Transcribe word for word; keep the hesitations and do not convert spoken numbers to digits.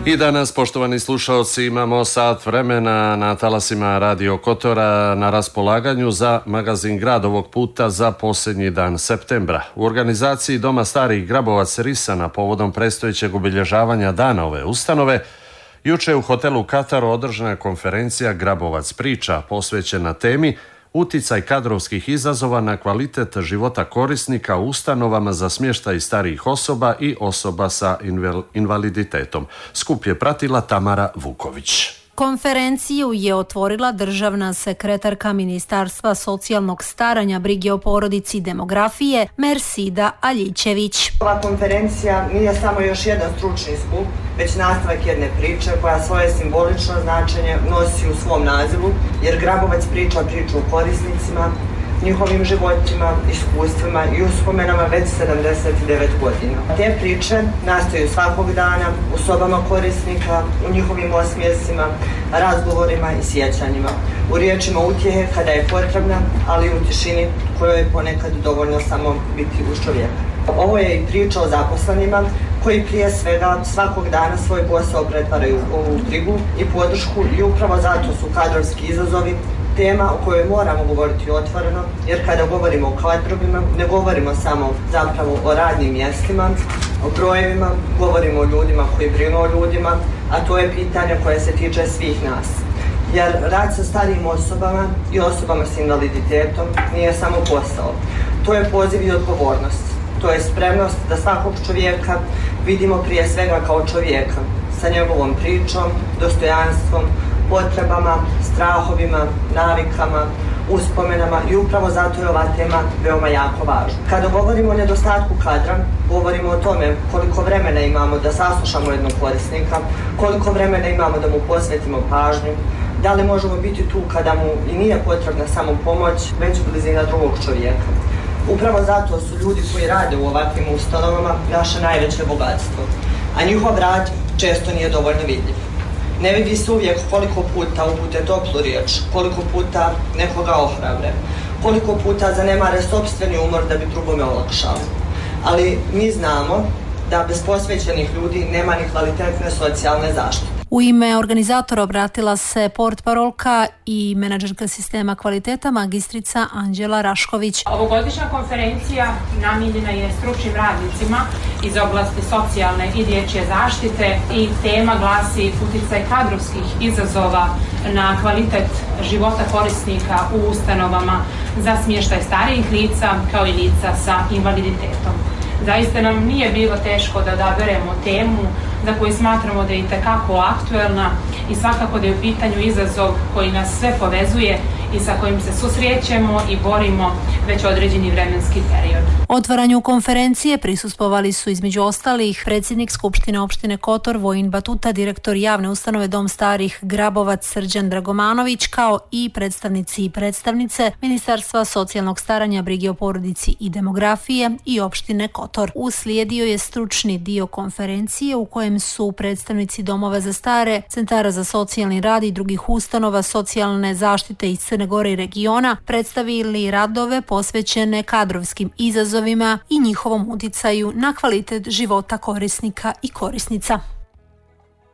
I danas, poštovani slušalci, imamo sat vremena na talasima Radio Kotora na raspolaganju za magazin Grad ovog puta za posljednji dan septembra. U organizaciji Doma starih Grabovac Risana povodom predstojećeg obilježavanja dana ove ustanove, juče u hotelu Katar održana je konferencija Grabovac priča posvećena temi uticaj kadrovskih izazova na kvalitet života korisnika u ustanovama za smještaj starijih osoba i osoba sa invaliditetom. Skup je pratila Tamara Vuković. Konferenciju je otvorila državna sekretarka Ministarstva socijalnog staranja, brige o porodici i demografije Mersida Aljićević. Ova konferencija nije samo još jedan stručni skup, već nastavak jedne priče koja svoje simbolično značenje nosi u svom nazivu, jer Grabovac priča priču o korisnicima, njihovim životima, iskustvima i uspomenama već sedamdeset devet godina. Te priče nastaju svakog dana u sobama korisnika, u njihovim osmijesima, razgovorima i sjećanjima, u riječima utjehe kada je potrebna, ali i u tišini kojoj je ponekad dovoljno samo biti uz čovjeka. Ovo je i priča o zaposlenima koji prije svega svakog dana svoj posao pretvaraju u ovu brigu i podršku i upravo zato su kadrovski izazovi tema o kojoj moramo govoriti otvoreno, jer kada govorimo o kadrovima, ne govorimo samo zapravo o radnim mjestima, o brojevima, govorimo o ljudima koji brinu o ljudima, a to je pitanje koje se tiče svih nas. Jer rad sa starijim osobama i osobama s invaliditetom nije samo posao. To je poziv i odgovornost. To je spremnost da svakog čovjeka vidimo prije svega kao čovjeka, sa njegovom pričom, dostojanstvom, potrebama, strahovima, navikama, uspomenama i upravo zato je ova tema veoma jako važna. Kada govorimo o nedostatku kadra, govorimo o tome koliko vremena imamo da saslušamo jednog korisnika, koliko vremena imamo da mu posvetimo pažnju, da li možemo biti tu kada mu i nije potrebna samo pomoć, već blizina drugog čovjeka. Upravo zato su ljudi koji rade u ovakvim ustanovama naše najveće bogatstvo, a njihov rad često nije dovoljno vidljiv. Ne vidi se uvijek koliko puta upute toplu riječ, koliko puta nekoga ohrabre, koliko puta zanemare sopstveni umor da bi drugome olakšali. Ali mi znamo da bez posvećenih ljudi nema ni kvalitetne socijalne zaštite. U ime organizatora obratila se portparolka i menadžerka sistema kvaliteta magistrica Anđela Rašković. Ovogodišnja konferencija namijenjena je stručnim radnicima iz oblasti socijalne i dječje zaštite i tema glasi uticaj kadrovskih izazova na kvalitet života korisnika u ustanovama za smještaj starijih lica kao i lica sa invaliditetom. Zaista nam nije bilo teško da odaberemo temu za koju smatramo da je itekako aktuelna i svakako da je u pitanju izazov koji nas sve povezuje i sa kojim se susrećemo i borimo već određeni vremenski period. Otvaranju konferencije prisustvovali su između ostalih predsjednik Skupštine opštine Kotor Vojin Batuta, direktor javne ustanove Dom starih Grabovac Srđan Dragomanović, kao i predstavnici i predstavnice Ministarstva socijalnog staranja, brige o porodici i demografije i opštine Kotor. Uslijedio je stručni dio konferencije u kojem su predstavnici domova za stare, centara za socijalni rad i drugih ustanova socijalne zaštite iz Crne Gore i regiona predstavili radove posvećene kadrovskim izazovima i njihovom uticaju na kvalitet života korisnika i korisnica.